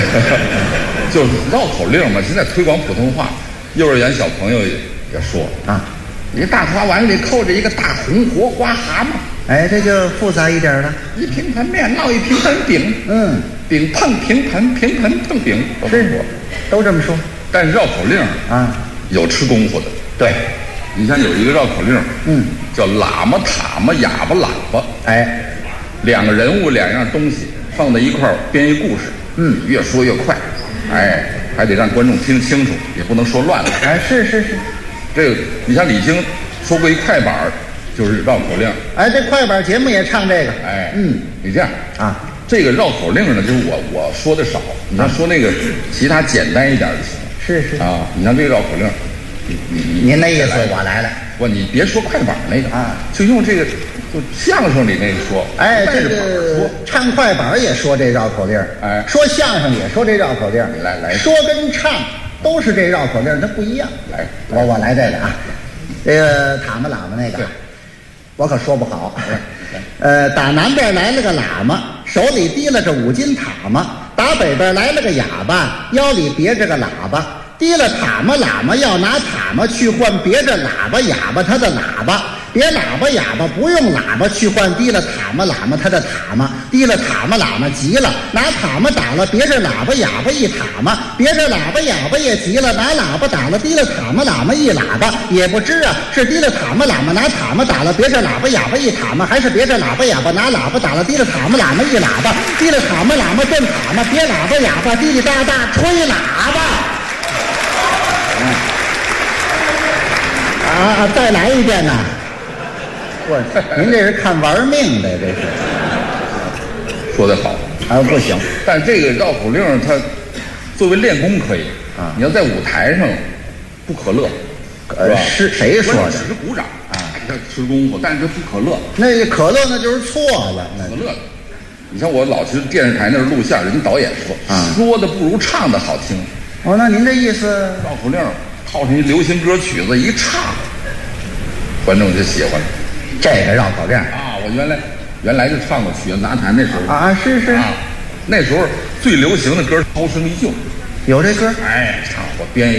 就是绕口令嘛。现在推广普通话，幼儿园小朋友也说啊， 一大花碗里扣着一个大红活花蛤蟆。 哎，这就复杂一点了。 一平盆面烙一平盆饼，饼碰平盆，平盆碰饼， 是，都这么说。 但是绕口令啊， 有吃功夫的。 对， 你像有一个绕口令，叫喇嘛塔嘛哑巴喇叭。 哎， 两个人物两样东西放在一块儿编一故事，越说越快，哎，还得让观众听清楚，也不能说乱了。 哎，是， 这个你像李菁说过一快板，就是绕口令。 哎，这快板节目也唱这个。 哎，你这样啊， 这个绕口令呢，就是我说的少，你像说那个其他简单一点就行。 是啊，你像这个绕口令， 您那意思我来了。 不，你别说快板那个啊， 就用这个，就相声里那个说。 哎，这个唱快板也说这绕口令， 哎， 说相声也说这绕口令。 来， 说跟唱都是这绕口令，它不一样。 来， 我来这个啊，这个塔嘛喇嘛那个，我可说不好。打南边来了个喇嘛，手里提了着5斤塔嘛；打北边来了个哑巴，腰里别着个喇叭。提了塔嘛喇嘛要拿塔嘛去换别着喇叭哑巴他的喇叭，别喇叭哑巴不用喇叭去换提了塔嘛喇嘛他的塔嘛。提了塔嘛喇嘛急了，拿塔嘛打了别着喇叭哑巴一塔嘛，别着喇叭哑巴也急了，拿喇叭打了提了塔嘛喇嘛一喇叭。也不知啊，是提了塔嘛喇嘛拿塔嘛打了别着喇叭哑巴一塔嘛，还是别着喇叭哑巴拿喇叭打了提了塔嘛喇嘛一喇叭。提了塔嘛喇嘛震塔嘛，别喇叭哑巴滴滴答答吹喇叭。再来一遍呢？您这是看玩命的，这是。 说得好啊，不行。 但这个绕口令它作为练功可以啊，你要在舞台上不可乐， 是谁说的？ 只是鼓掌啊，这吃功夫，但是不可乐。 那可乐那就是错了， 可乐。你像我老去电视台那儿录像，人家导演说，说的不如唱的好听。 哦，那您这意思？ 绕口令套上一流行歌曲子一唱，观众就喜欢这个绕口令啊！我原来就唱过曲苑杂谈那时候啊，是啊，那时候最流行的歌《涛声依旧》， 有这歌。 哎，唱我编一